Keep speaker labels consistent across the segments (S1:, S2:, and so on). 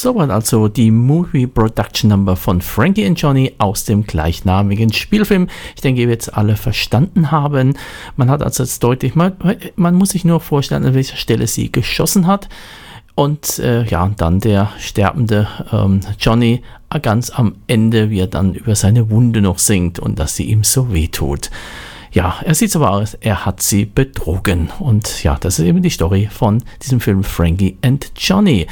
S1: Soweit also die Movie Production Number von Frankie and Johnny aus dem gleichnamigen Spielfilm. Ich denke, ihr werdet es alle verstanden haben. Man hat also jetzt deutlich, man muss sich nur vorstellen, an welcher Stelle sie geschossen hat. Und dann der sterbende Johnny ganz am Ende, wie er dann über seine Wunde noch singt und dass sie ihm so wehtut. Ja, er sieht aber aus, er hat sie betrogen. Und ja, das ist eben die Story von diesem Film Frankie and Johnny.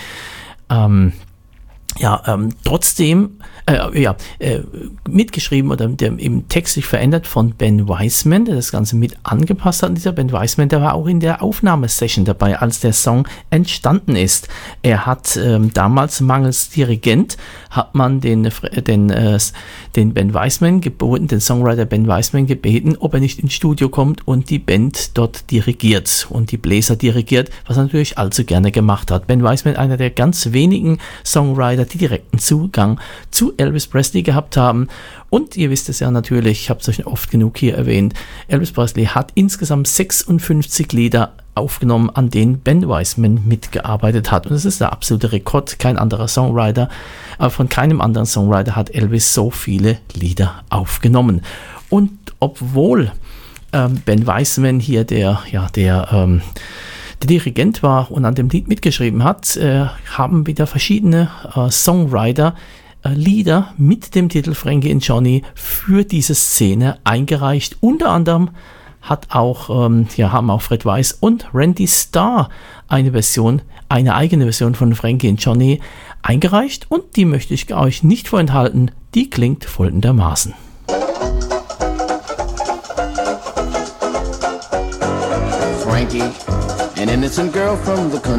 S1: Trotzdem, mitgeschrieben oder im Text sich verändert von Ben Weisman, der das Ganze mit angepasst hat. Und dieser Ben Weisman, der war auch in der Aufnahmesession dabei, als der Song entstanden ist. Er hat damals mangels Dirigent, hat man den Ben Weisman geboten, den Songwriter Ben Weisman gebeten, ob er nicht ins Studio kommt und die Band dort dirigiert und die Bläser dirigiert, was er natürlich allzu gerne gemacht hat. Ben Weisman, einer der ganz wenigen Songwriter, die direkten Zugang zu Elvis Presley gehabt haben. Und ihr wisst es ja natürlich, ich habe es euch oft genug hier erwähnt, Elvis Presley hat insgesamt 56 Lieder aufgenommen, an denen Ben Weisman mitgearbeitet hat. Und das ist der absolute Rekord. Von keinem anderen Songwriter hat Elvis so viele Lieder aufgenommen. Und obwohl Ben Weisman hier der Dirigent war und an dem Lied mitgeschrieben hat, haben wieder verschiedene Songwriter Lieder mit dem Titel Frankie and Johnny für diese Szene eingereicht. Unter anderem haben auch Fred Weiss und Randy Starr eine eigene Version von Frankie and Johnny eingereicht und die möchte ich euch nicht vorenthalten. Die klingt folgendermaßen.
S2: Frankie, an innocent girl from the country.